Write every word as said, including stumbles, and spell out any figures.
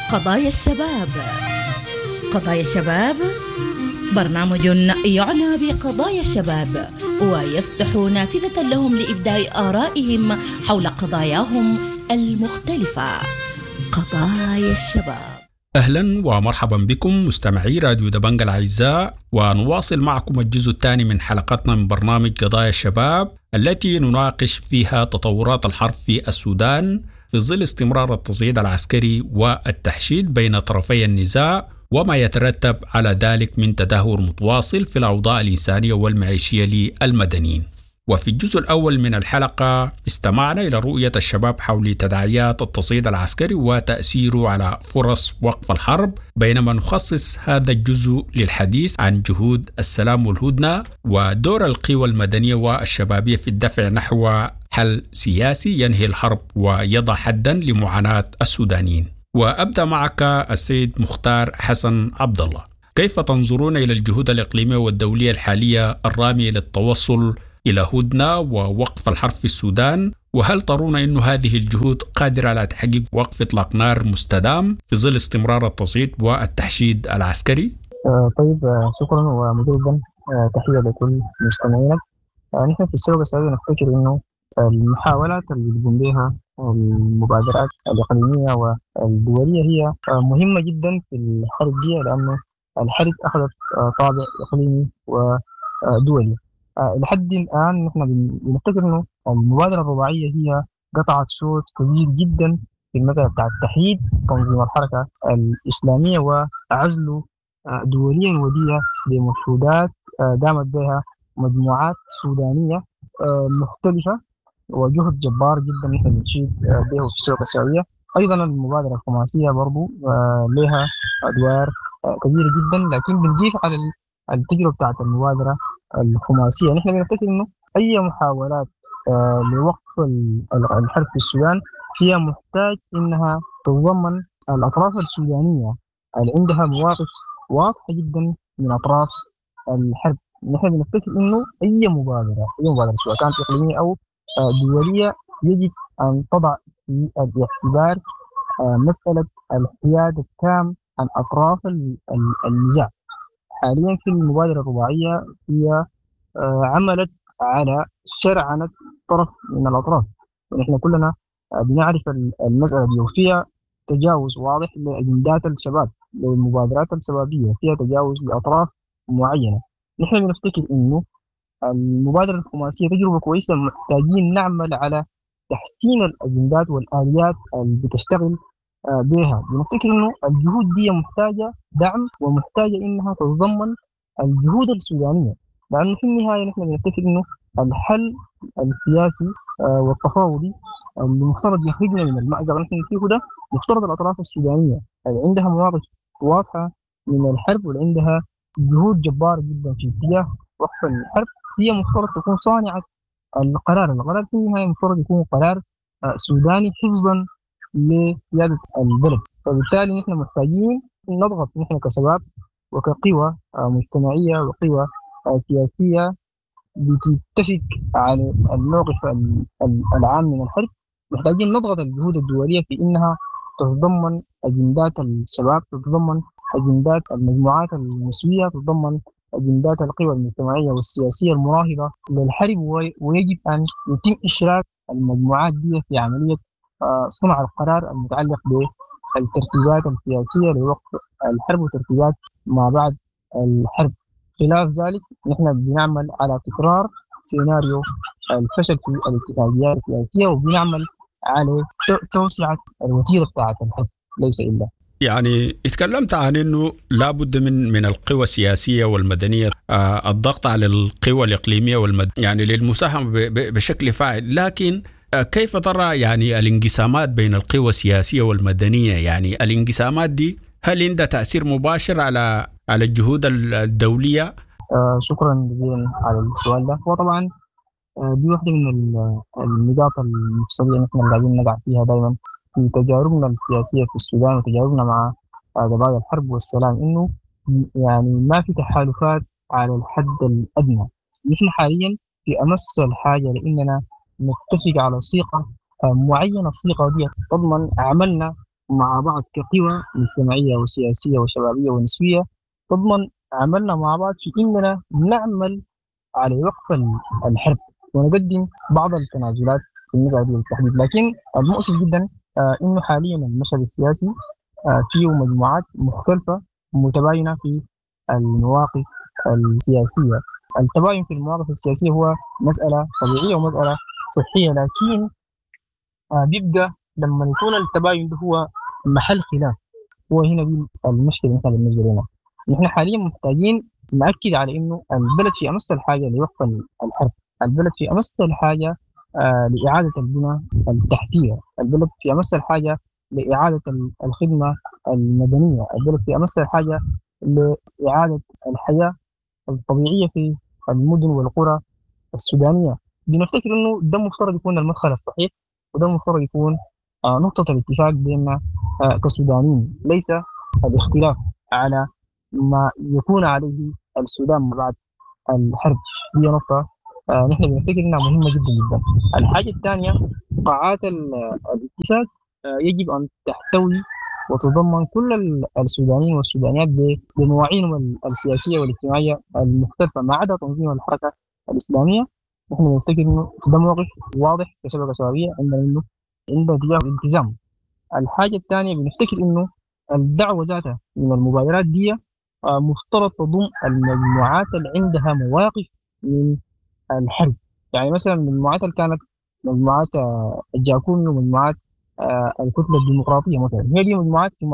قضايا الشباب. قضايا الشباب برنامج يعنى بقضايا الشباب ويفتح نافذة لهم لإبداء آرائهم حول قضاياهم المختلفة. قضايا الشباب. أهلا ومرحبا بكم مستمعي راديو دبنج الأعزاء، ونواصل معكم الجزء الثاني من حلقتنا من برنامج قضايا الشباب التي نناقش فيها تطورات الحرب في السودان في ظل استمرار التصعيد العسكري والتحشيد بين طرفي النزاع وما يترتب على ذلك من تدهور متواصل في الأوضاع الإنسانية والمعيشية للمدنيين. وفي الجزء الأول من الحلقة استمعنا إلى رؤية الشباب حول تداعيات التصعيد العسكري وتأثيره على فرص وقف الحرب، بينما نخصص هذا الجزء للحديث عن جهود السلام والهدنة ودور القوى المدنية والشبابية في الدفع نحو حل سياسي ينهي الحرب ويضع حدا لمعاناة السودانيين. وأبدأ معك السيد مختار حسن عبد الله، كيف تنظرون إلى الجهود الإقليمية والدولية الحالية الرامية للتوصل إلى هدنة ووقف الحرب في السودان؟ وهل ترون أن هذه الجهود قادرة على تحقيق وقف إطلاق نار مستدام في ظل استمرار التصعيد والتحشيد العسكري؟ آه طيب آه شكرا ومجددا آه تحية لكل مستمعينا. آه نحن في السوق السعودي نفتكر أنه المحاولات اللي بيقوم بها المبادرات الإقليمية والدولية هي آه مهمة جدا في الحرب دي، لأنه الحرب أخذت آه طابع إقليمي ودولي. آه لحد الآن نحن بنفتكر أنه المبادرة الرباعية هي قطعت شوط كبير جدا في المسألة بتاع التحييد تنظيم الحركة الإسلامية وعزله آه دوليا ودية بمشهودات آه دامت بها مجموعات سودانية آه مختلفة، وجهد جبار جدا نحن بنشيد آه به في السوق السعودية. أيضا المبادرة الخماسية برضو آه لها أدوار آه كبيرة جدا، لكن بنضيف على التجربة بتاعت المبادرة الخماسية نحن بنفتكر إنه أي محاولات آه لوقف الحرب في السودان هي محتاج إنها تتضمن الأطراف السودانية اللي عندها مواقف واضحة جدا من أطراف الحرب. نحن بنفتكر إنه أي مبادرة أي مبادرة سواء كانت إقليمية أو آه دولية يجب أن تضع في الاعتبار آه مسألة الحياد التام عن أطراف النزاع. حاليا في المبادرة الرباعية هي آه عملت على شرعنة طرف من الأطراف، ونحن كلنا آه بنعرف المسألة دي، وفيها تجاوز واضح لأجندات الشباب للمبادرات الشبابية، فيها تجاوز لأطراف معينة. نحن بنفتكر إنه المبادرة الخماسية تجربة كويسة، محتاجين نعمل على تحسين الأجندات والآليات اللي بتشتغل آه بها. بنفتكر إنه الجهود دي محتاجة دعم ومحتاجة إنها تتضمن الجهود السودانية، لأنه في النهاية نحن بنفتكر إنه الحل السياسي آه والتفاوضي اللي مفترض يخرجنا من المأزق نحن فيه ده، مفترض الأطراف السودانية اللي عندها مواقف واضحة من الحرب واللي عندها جهود جبارة جدا في اتجاه وقف الحرب، هي مفترض تكون صانعة القرار. القرار في النهاية مفترض يكون قرار آه سوداني حفظا لقيادة البلد. فبالتالي نحن محتاجين نضغط نحن كشباب وكقوى مجتمعية وقوى سياسية بتتفق على الموقف العام من الحرب. محتاجين نضغط الجهود الدولية في إنها تتضمن أجندات الشباب، تتضمن أجندات المجموعات المسوية، تتضمن أجندات القوى المجتمعية والسياسية المناهضة للحرب، ويجب أن يتم إشراك المجموعات دي في عملية صنع القرار المتعلق بالترتيبات السياسية لوقف الحرب وترتيبات ما بعد الحرب. خلاف ذلك نحن بنعمل على تكرار سيناريو الفشل في الاتفاقيات السياسية، وبنعمل على توسعة الوتيرة بتاعة الحرب ليس إلا. يعني اتكلمت عن أنه لابد من من القوى السياسية والمدنية آه الضغط على القوى الإقليمية والمد يعني للمساهمة بشكل فاعل، لكن كيف ترى يعني الانقسامات بين القوى السياسية والمدنية؟ يعني الانقسامات دي هل عندها تأثير مباشر على على الجهود الدولية؟ آه شكرا جزيلا على السؤال ده. وطبعا آه دي واحدة من النقاط المفصلية نحن اللي قاعدين نقع فيها دائما في تجاربنا السياسية في السودان وتجاربنا مع قضايا الحرب والسلام، إنه يعني ما في تحالفات على الحد الأدنى. نحن حاليا في أمس الحاجة لأننا نتفق على صيغة معينة، الصيغة دي تضمن عملنا مع بعض كقوى مجتمعية وسياسية وشبابية ونسوية تضمن عملنا مع بعض في إننا نعمل على وقف الحرب ونقدم بعض التنازلات في المسألة دي بالتحديد. لكن المؤسف جدا آه إنه حاليا المشهد السياسي آه فيه مجموعات مختلفة متباينة في المواقف السياسية. التباين في المواقف السياسية هو مسألة طبيعية ومسألة صحية، لكن آه بيبقى لما يكون التباين ده هو محل خلاف، هو هنا دي المشكلة مثلا بالنسبة لنا. نحن حاليا محتاجين نأكد على إنه البلد في أمس الحاجة لوقف الحرب، البلد في أمس الحاجة آه لإعادة البنى التحتية، البلد في أمس الحاجة لإعادة الخدمة المدنية، البلد في أمس الحاجة لإعادة الحياة الطبيعية في المدن والقرى السودانية. بنفتكر إنه ده مفترض يكون المدخل الصحيح، وده مفترض يكون آه نقطة الاتفاق بيننا آه كسودانيين، ليس الاختلاف على ما يكون عليه السودان بعد الحرب. هي نقطة آه نحن بنفتكر إنها مهمة جدا جدا. الحاجة الثانية، قاعات الاتفاق آه يجب أن تحتوي وتضمن كل السودانيين والسودانيات بمواعينهم السياسية والاجتماعية المختلفة ما عدا تنظيم الحركة الإسلامية. نحن بنفتكر إنه ده موقف واضح كشبكة شبابية عندنا إنه عندنا تجاه الالتزام. الحاجة الثانية بنفتكر إنه الدعوة ذاتها من المبادرات دي مفترض تضم المجموعات اللي عندها مواقف من الحرب. يعني مثلا المجموعات اللي كانت مجموعات الجاكوني ومجموعات الكتلة الديمقراطية مثلا، هي دي مجموعات